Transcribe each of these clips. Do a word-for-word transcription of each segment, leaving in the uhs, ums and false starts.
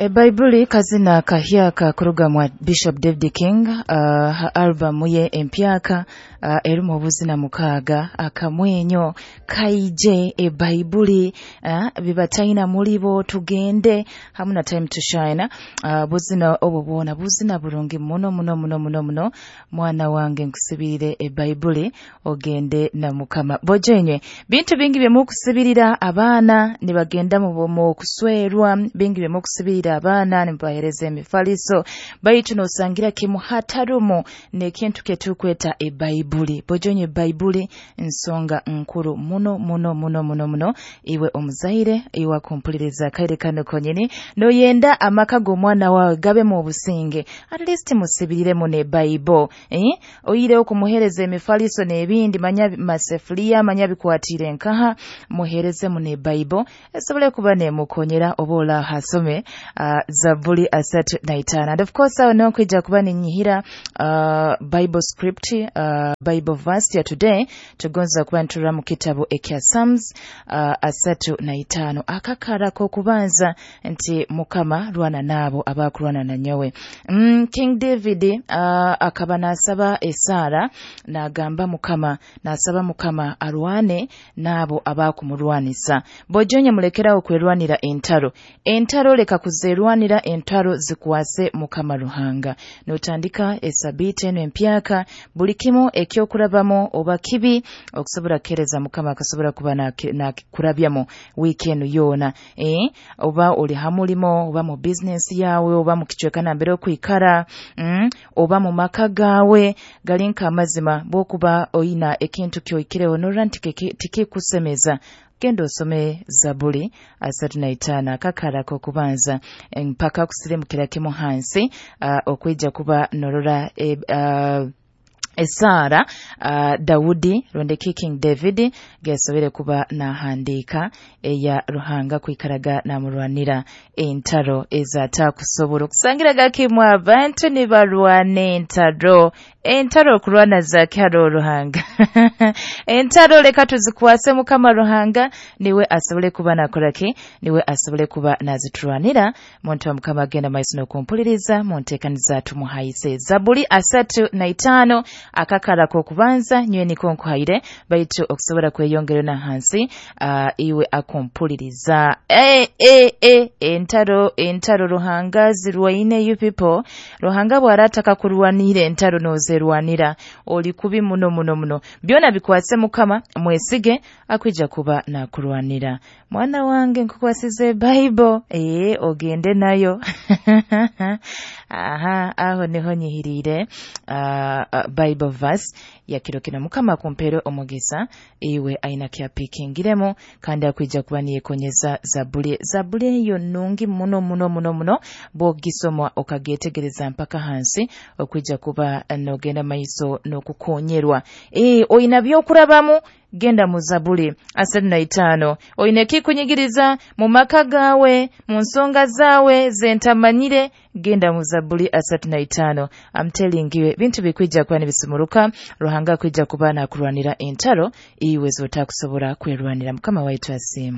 Ebayibuli kazina kahyaka kuruga mwa Bishop David King uh, album ye empyaka uh, eri mu buzina mukaaga akamwenyo kaije ebayibuli uh, bibatayina mulibo tugende hamuna time to shine uh, buzina obubona buzina bulungi muno muno muno muno muno mwana wange nkusibirire ebayibuli ogende na mukama bojenywe bintu bingi bye mukusibirira abaana ne bagenda mu mu kuswerwa bingi bye mukusibirira abaana ne bahereza emifaliso baitu no sangira kimu hatarumo ne kintu ketukweta ebayibuli bojonye bayibuli nsonga nkuru muno muno muno muno muno iwe omuzaire iwa kumpuliriza kaire kano konyeni no yenda amaka go mwana wawe gabe mu businge at least musibirire mu ne bible eh oyire okumuhereza emifaliso nebindi manya masefulia manya bikwatire nkaha muhereze mu ne bible esobole kuba ne mukonyera obola hasome uh, Zaburi asatu na itana. And of course, I know kuja kuba ni nyihira uh, Bible script, uh, Bible verse ya today, tugonza kuba ntura mu kitabu ekya Psalms uh, asatu na itano. Akakara ko kubanza nti mukama rwana nabo abakurwana na nyowe. Mm, King David uh, akaba nasaba esara na gamba mukama nasaba mukama arwane nabo abakumurwanisa. Bojonye mulekera okwerwanira entaro. Entaro leka kuzerwanira entaro zikuwase mukama ruhanga notandika esabite n'empyaka buli kimu ekyokurabamo oba kibi okusobora kereza mukama akasobora kuba na, na kurabyamo weekend yona eh oba oli hamulimo oba mu business yawe oba mu kichweka nambere okuyikara mm, oba mu maka gawe galinka amazima bokuba oyina ekintu kyoyikireho norantike tiki kusemeza gendo some Zaburi asatu na itana kakara ko kubanza mpaka kusire mukira kimo hansi uh, okweja kuba norora e, uh, Esara uh, Daudi Rondeki King David gesobere kuba na handika eya ruhanga kwikaraga na murwanira entaro ezata kusobora kusangira gakimwa abantu ni barwane entaro entaro kurwana za kyaro ruhanga entaro leka tuzikuwase mukama ruhanga niwe asobole kuba nakorake niwe asobole kuba naziturwanira muntu wa mukama genda maiso no kumpuliriza montekaniza tumuhaise Zaburi asatu na itano akakara ko kubanza nywe niko nkuhaire baitu okusobora kweyongera na hansi uh, iwe akompuliriza eh eh eh entaro entaro ruhanga zirwaine you people ruhanga bwarataka kurwanira entaro nozerwanira oli kubi muno muno muno byona bikwatse mukama mwesige akwija kuba na kurwanira mwana wange nkukwasize bible eh ogende nayo aha aho niho nyihirire uh, uh, bible verse ya kirokina mukama kumpero omugisa iwe aina kya pikingiremo kandi akwija kuba niyekonyeza Zaburi Zaburi yo nungi muno muno muno muno bogisomwa okagetegereza mpaka hansi okwija kuba nogenda maiso nokukonyerwa eh oyina byokurabamu genda mu Zaburi asatu na itano oyine kikunyigiriza mu maka gawe mu nsonga zawe zentamanyire genda mu Zaburi asatu na itano I'm telling you bintu bikwija kwa nibisumuruka ruhanga kwija kubana kurwanira entaro iwe zota kusobora kwerwanira mukama waitu asimu.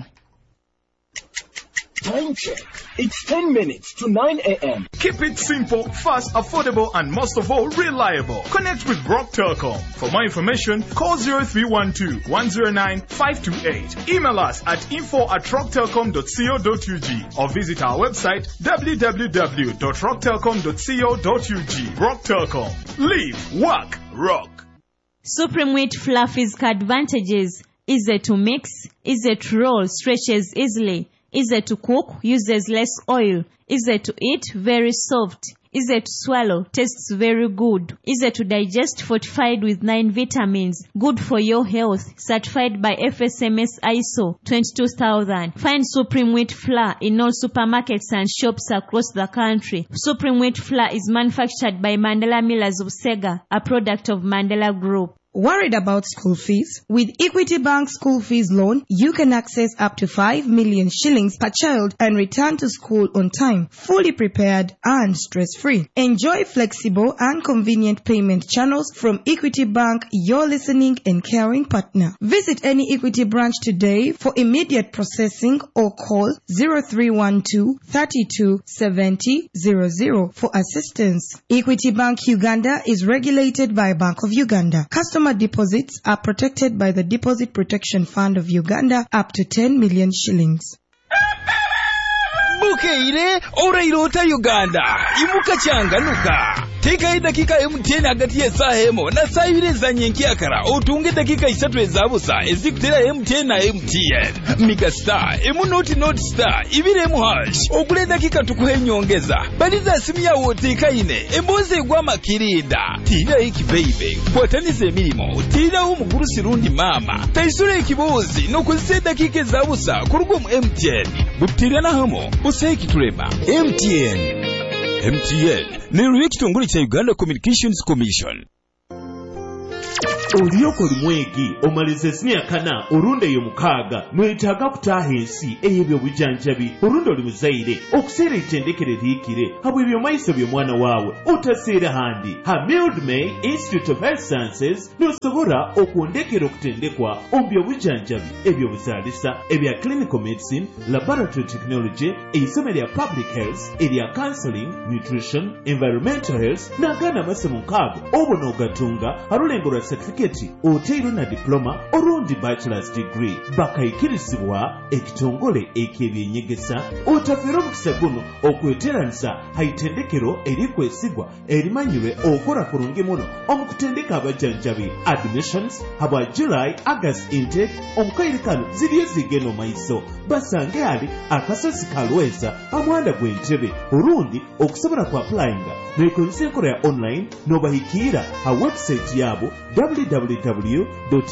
Time check. It's ten minutes to nine a.m. Keep it simple, fast, affordable, and most of all, reliable. Connect with Rock Telecom. For more information, call zero three one two, one zero nine, five two eight. Email us at info at rock telecom dot co dot u g or visit our website w w w dot rock telecom dot co dot u g. Rock Telecom. Live, work, rock. Supreme Wheat Fluffy's advantages. Easy to mix, easy to roll, stretches easily. Easy to cook, uses less oil. Easy to eat, very soft. Easy to swallow, tastes very good. Easy to digest, fortified with nine vitamins. Good for your health. Certified by F S M S I S O twenty-two thousand. Find Supreme Wheat Flour in all supermarkets and shops across the country. Supreme Wheat Flour is manufactured by Mandela Millers of Sega, a product of Mandela Group. Worried about school fees? With Equity Bank School Fees Loan, you can access up to five million shillings per child and return to school on time, fully prepared and stress-free. Enjoy flexible and convenient payment channels from Equity Bank, your listening and caring partner. Visit any Equity branch today for immediate processing or call zero three one two, three two, seven zero zero zero for assistance. Equity Bank Uganda is regulated by Bank of Uganda. Customer deposits are protected by the Deposit Protection Fund of Uganda up to ten million shillings. Bukeire orairota Uganda imuka changanuka teka dakika M T N hagati ya sahemo na sayire za nyenkiakara otunge dakika isatu ezabusa ezikutera M T N na M T N Mika Star emu noti noti star ibire mu hash okule dakika tukuhe nyongeza baliza simu ya woteka ine emboze gwa makirinda tira iki baby kwatanize milimo tira umugurusi rundi mama taisure ikibozi no kuzise dakika ezabusa kurugo mu M T N butira na hamo useki tureba M T N M T N Neruye kitongole cha Uganda Communications Commission. Oliyoko lumwegi omalize siniya kana orunde yo mukaga nwetaga kutaha ensi eyebyo bujanjabi orunde oli muzaire okuseera itendekere liikire habwe ebyo maiso byo mwana waawe otaseera handi ha Mildmay Institute of Health Sciences nosobora okuondekera okutendekwa ombyo bujanjabi ebyo buzaalisa ebya clinical medicine, laboratory technology, eisome lya public health, erya counseling, nutrition, environmental health n'agaana amasomo nkaago obo n'ogatunga halulengo lwa certificate oteiro na diploma orundi bachelor's degree bakayikirizibwa ekitongole ekebyenyegesa otafero mukisa guno okweteranisa haitendekero erikwesigwa erimanyirwe okora kurungi muno omukutendeka abajanjabi admissions haba July August intake omukairikano ziriyo zigeno maiso basange ali akasozi kalweza amwanda gwentebe orundi okusobora ku applyinga nekonse nkora ya online nobahikira ha website yabo w w w dot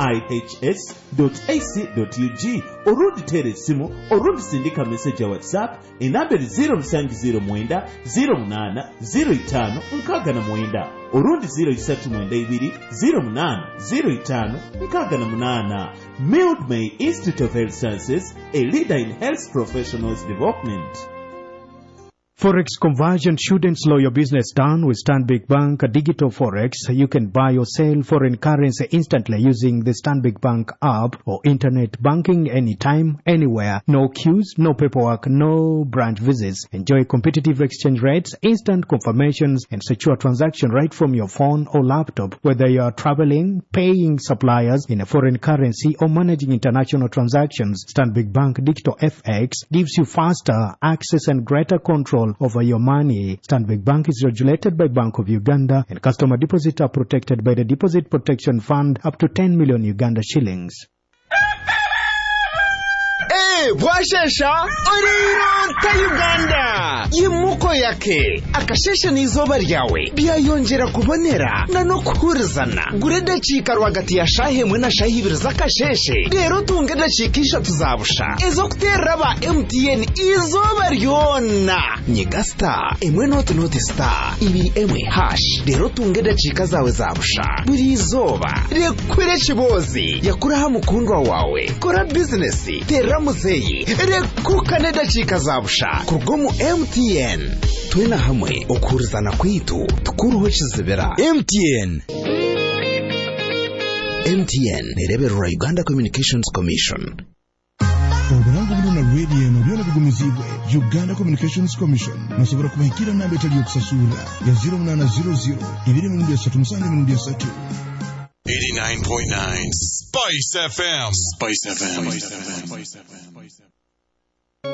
mihs dot a c dot u g orundi tere simu orundi sindika message ya WhatsApp enamberi zero nine zero nine zero nine zero five nkaga na mwenda orundi zero three nine two zero nine zero five nkaga na munana. Mildmay Institute of Health Sciences, a leader in health professionals development. Forex conversion shouldn't slow your business down with Stanbic Bank Digital Forex. You can buy or sell foreign currency instantly using the Stanbic Bank app or internet banking anytime, anywhere. No queues, no paperwork, no branch visits. Enjoy competitive exchange rates, instant confirmations, and secure transaction right from your phone or laptop. Whether you are traveling, paying suppliers in a foreign currency, or managing international transactions, Stanbic Bank Digital F X gives you faster access and greater control over your money. Stanbic Bank is regulated by Bank of Uganda, and customer deposits are protected by the Deposit Protection Fund up to ten million Uganda shillings. Eh, bwashesha orironta Uganda yimuko yake akashesha n'izoba ryawe byayongera kubonera na no kuhurizana gure dacika rwagati ya shahemwe na shahibiri zakasheshe rero tunge dacikisha tuzabusha ezo kuteraba M T N izoba ryona nyiga star emwe not not star ibi emwe hash rero tunge dacika zawe zabusha buri izoba rekwire kibozi yakuraha mukundwa wawe kora business tera muzeyi rekukane dacika zabusha kurgomu M T N twena hamwe okurizana kwitu tukuruho kizibera M T N M T N nereberera Uganda Communications Commission. Oburangu buno na radio no byona bigumizibwe Uganda Communications Commission nasobora kubahikira nambe tali okusasula ya zero nine zero zero ibiri mu ndiya tatu musange mu ndiya tatu eighty-nine point nine Spice F M. Spice F M. Spice F M. Spice F M.